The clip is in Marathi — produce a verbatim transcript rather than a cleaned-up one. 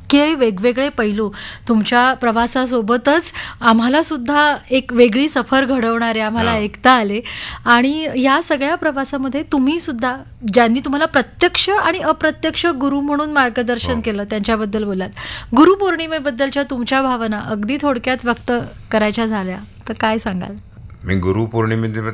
इतके वेगवेगळे पैलू तुमच्या प्रवासासोबतच आम्हाला सुद्धा एक वेगळी सफर घडवणारे आम्हाला ऐकता आले. आणि या सगळ्या प्रवासामध्ये तुम्ही सुद्धा ज्यांनी तुम्हाला प्रत्यक्ष आणि अप्रत्यक्ष गुरु म्हणून मार्गदर्शन केलं त्यांच्याबद्दल बोलात. गुरुपौर्णिमेबद्दलच्या तुमच्या भावना अगदी थोडक्यात व्यक्त करायच्या झाल्या तर काय सांगाल? मी गुरुपौर्णिमे